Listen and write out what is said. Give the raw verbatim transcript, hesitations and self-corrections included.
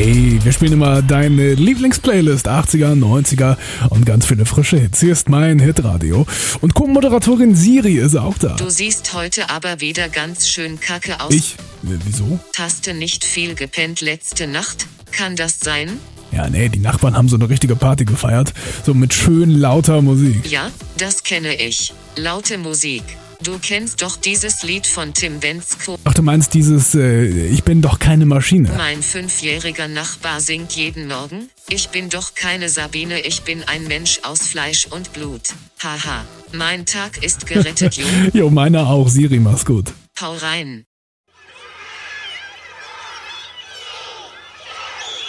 Hey, wir spielen immer deine Lieblingsplaylist, achtziger, neunziger und ganz viele frische Hits. Hier ist mein Hitradio. Und Co-Moderatorin Siri ist auch da. Du siehst heute aber wieder ganz schön kacke aus. Ich? Wieso? Hast du nicht viel gepennt letzte Nacht? Kann das sein? Ja, nee, die Nachbarn haben so eine richtige Party gefeiert. So mit schön lauter Musik. Ja, das kenne ich. Laute Musik. Du kennst doch dieses Lied von Tim Bendzko. Ach, du meinst dieses äh, Ich bin doch keine Maschine. Mein fünfjähriger Nachbar singt jeden Morgen: Ich bin doch keine Sabine, ich bin ein Mensch aus Fleisch und Blut. Haha, mein Tag ist gerettet, Junge. Jo, meiner auch. Siri, mach's gut. Hau rein.